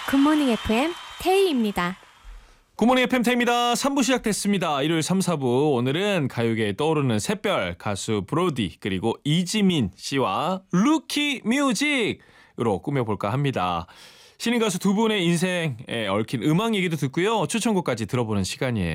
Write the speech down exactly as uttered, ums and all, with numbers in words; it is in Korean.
굿모닝 에프엠 태희입니다. 굿모닝 에프엠 태입니다. 삼 부 시작됐습니다. 일요일 삼, 사 부 오늘은 가요계에 떠오르는 샛별 가수 브로디 그리고 이지민 씨와 루키 뮤직으로 꾸며볼까 합니다. 신인 가수 두 분의 인생에 얽힌 음악 얘기도 듣고요. 추천곡까지 들어보는 시간이에요.